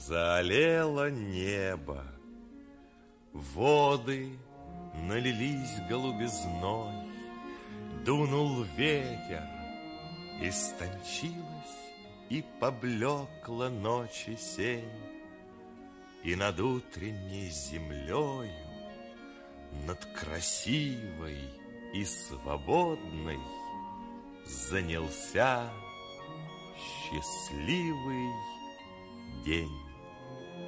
Заолело небо, воды налились голубизной, дунул ветер, истончилась и поблекла ночи сень, и над утренней землею, над красивой и свободной занялся счастливый день.